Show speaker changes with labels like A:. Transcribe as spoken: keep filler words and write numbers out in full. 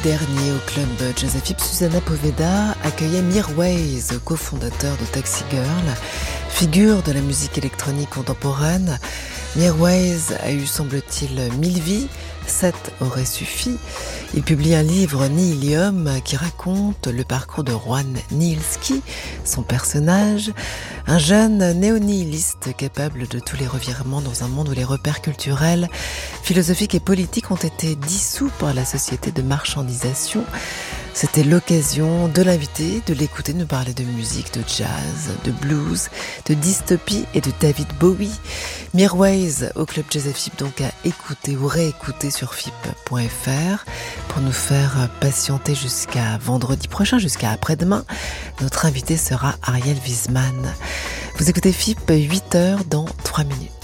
A: dernier au club Jazz F I P, Susana Poveda accueillait Mirwais, cofondateur de Taxi Girl, figure de la musique électronique contemporaine. Mirwais a eu, semble-t-il, mille vies, sept auraient suffi. Il publie un livre, Nihilium, qui raconte le parcours de Juan Nihilski, son personnage, un jeune néo-nihiliste capable de tous les revirements dans un monde où les repères culturels, philosophiques et politiques ont été dissous par la société de marchandisation. C'était l'occasion de l'inviter, de l'écouter nous parler de musique, de jazz, de blues, de dystopie et de David Bowie. Mirwais au club Jazz F I P, donc à écouter ou réécouter sur F I P point F R pour nous faire patienter jusqu'à vendredi prochain, jusqu'à après-demain. Notre invité sera Ariel Wiesman. Vous écoutez F I P, huit heures dans trois minutes.